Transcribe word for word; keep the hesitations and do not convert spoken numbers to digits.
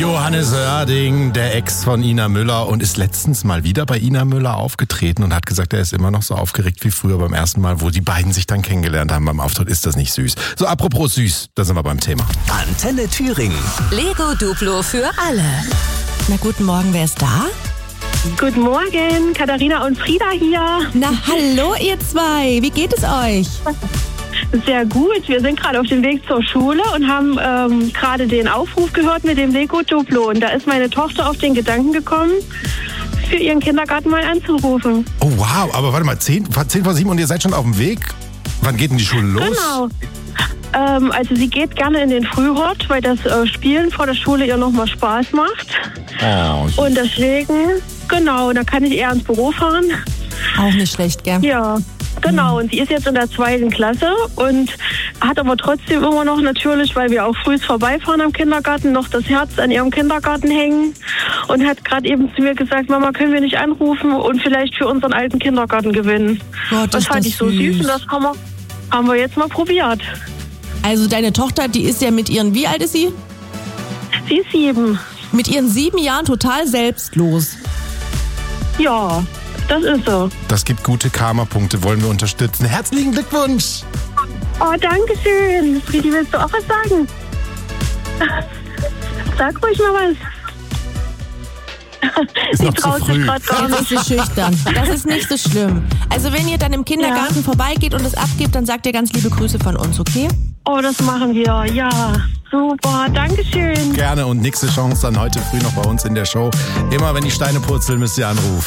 Johannes Oerding, der Ex von Ina Müller, und ist letztens mal wieder bei Ina Müller aufgetreten und hat gesagt, er ist immer noch so aufgeregt wie früher beim ersten Mal, wo die beiden sich dann kennengelernt haben beim Auftritt. Ist das nicht süß? So, apropos süß, da sind wir beim Thema. Antenne Thüringen. Lego Duplo für alle. Na, guten Morgen, wer ist da? Guten Morgen, Katharina und Frieda hier. Na, hallo ihr zwei, wie geht es euch? Sehr gut, wir sind gerade auf dem Weg zur Schule und haben ähm, gerade den Aufruf gehört mit dem Lego Duplo. Und da ist meine Tochter auf den Gedanken gekommen, für ihren Kindergarten mal anzurufen. Oh wow, aber warte mal, zehn vor sieben und ihr seid schon auf dem Weg? Wann geht denn die Schule los? Genau. Ähm, also sie geht gerne in den Frühhort, weil das äh, Spielen vor der Schule ihr nochmal Spaß macht. Oh, und deswegen, genau, da kann ich eher ins Büro fahren. Auch nicht schlecht, gell? Ja. Genau, und sie ist jetzt in der zweiten Klasse und hat aber trotzdem immer noch natürlich, weil wir auch früh vorbeifahren am Kindergarten, noch das Herz an ihrem Kindergarten hängen und hat gerade eben zu mir gesagt, Mama, können wir nicht anrufen und vielleicht für unseren alten Kindergarten gewinnen. Gott, das fand ich so süß und das haben wir, haben wir jetzt mal probiert. Also deine Tochter, die ist ja mit ihren, wie alt ist sie? Sie ist sieben. Mit ihren sieben Jahren total selbstlos. Ja. Das ist so. Das gibt gute Karma-Punkte, wollen wir unterstützen. Herzlichen Glückwunsch! Oh, danke schön. Friedi, willst du auch was sagen? Sag ruhig mal was. Ist noch zu früh. Das ist so schüchtern. Das ist nicht so schlimm. Also wenn ihr dann im Kindergarten ja. vorbeigeht und es abgibt, dann sagt ihr ganz liebe Grüße von uns, okay? Oh, das machen wir. Ja, super. Dankeschön. Gerne, und nächste Chance dann heute früh noch bei uns in der Show. Immer wenn die Steine purzeln, müsst ihr anrufen.